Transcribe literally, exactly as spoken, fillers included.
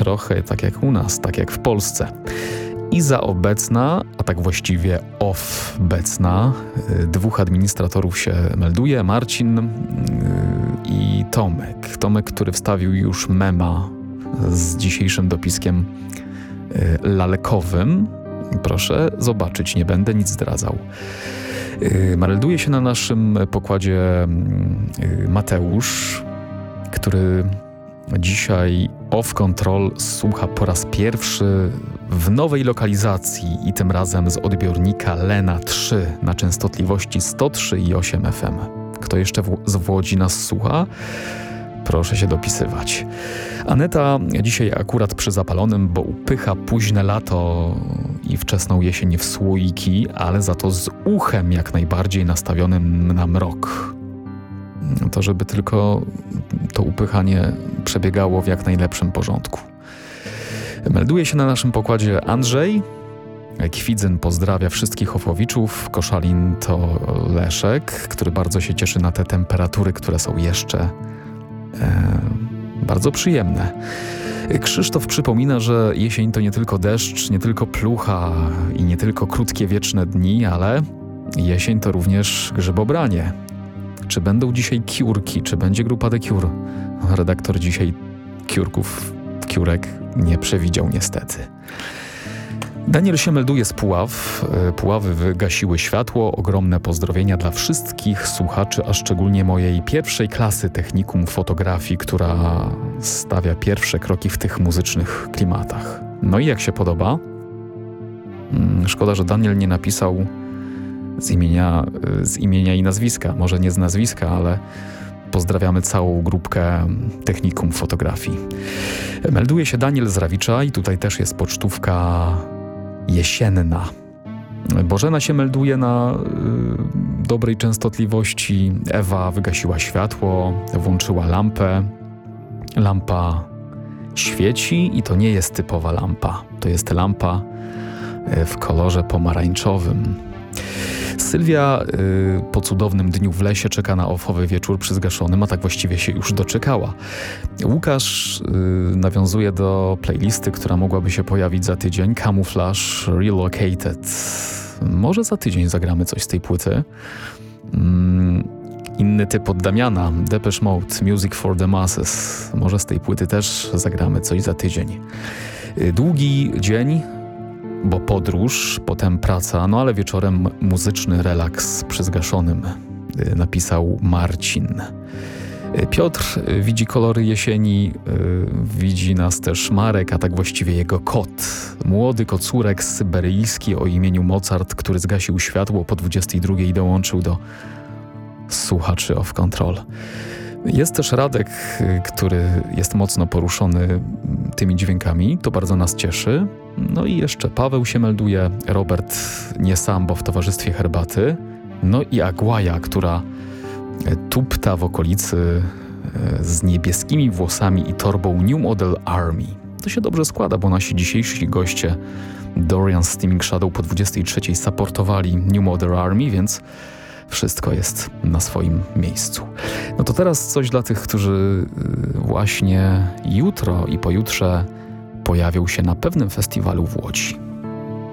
trochę tak jak u nas, tak jak w Polsce. Iza obecna, a tak właściwie obecna, dwóch administratorów się melduje, Marcin i Tomek. Tomek, który wstawił już mema z dzisiejszym dopiskiem lalekowym. Proszę zobaczyć, nie będę nic zdradzał. Melduje się na naszym pokładzie Mateusz, który dzisiaj Off Control słucha po raz pierwszy w nowej lokalizacji i tym razem z odbiornika Lena trzy na częstotliwości sto trzy i osiem F M. Kto jeszcze w, z Łodzi nas słucha? Proszę się dopisywać. Aneta dzisiaj akurat przy zapalonym, bo upycha późne lato i wczesną jesień w słoiki, ale za to z uchem jak najbardziej nastawionym na mrok. To żeby tylko to upychanie przebiegało w jak najlepszym porządku. Melduje się na naszym pokładzie Andrzej. Kwidzyn pozdrawia wszystkich Ofowiczów. Koszalin to Leszek, który bardzo się cieszy na te temperatury, które są jeszcze e, bardzo przyjemne. Krzysztof przypomina, że jesień to nie tylko deszcz, nie tylko plucha i nie tylko krótkie wieczne dni, ale jesień to również grzybobranie. Czy będą dzisiaj kiurki, czy będzie grupa The Cure? Redaktor dzisiaj kiurków, kiurek nie przewidział niestety. Daniel się melduje z Puław. Puławy wygasiły światło. Ogromne pozdrowienia dla wszystkich słuchaczy, a szczególnie mojej pierwszej klasy technikum fotografii, która stawia pierwsze kroki w tych muzycznych klimatach. No i jak się podoba? Szkoda, że Daniel nie napisał z imienia, z imienia i nazwiska. Może nie z nazwiska, ale pozdrawiamy całą grupkę technikum fotografii. Melduje się Daniel z Rawicza i tutaj też jest pocztówka jesienna. Bożena się melduje na y, dobrej częstotliwości. Ewa wygasiła światło, włączyła lampę. Lampa świeci i to nie jest typowa lampa. To jest lampa w kolorze pomarańczowym. Sylwia y, po cudownym dniu w lesie czeka na ofowy wieczór przy zgaszonym, a tak właściwie się już doczekała. Łukasz y, nawiązuje do playlisty, która mogłaby się pojawić za tydzień. Camouflage Relocated. Może za tydzień zagramy coś z tej płyty. Mm, inny typ od Damiana. Depeche Mode, Music for the Masses. Może z tej płyty też zagramy coś za tydzień. Y, długi dzień, bo podróż, potem praca, no ale wieczorem muzyczny relaks przy zgaszonym, napisał Marcin. Piotr widzi kolory jesieni, widzi nas też Marek, a tak właściwie jego kot. Młody kocurek syberyjski o imieniu Mozart, który zgasił światło po dwudziestej drugiej i dołączył do słuchaczy Off Control. Jest też Radek, który jest mocno poruszony tymi dźwiękami, to bardzo nas cieszy. No i jeszcze Paweł się melduje, Robert nie sam, bo w towarzystwie herbaty. No i Agłaja, która tupta w okolicy z niebieskimi włosami i torbą New Model Army. To się dobrze składa, bo nasi dzisiejsi goście Dorian Steaming Shadow po dwudziestej trzeciej supportowali New Model Army, więc wszystko jest na swoim miejscu. No to teraz coś dla tych, którzy właśnie jutro i pojutrze pojawią się na pewnym festiwalu w Łodzi.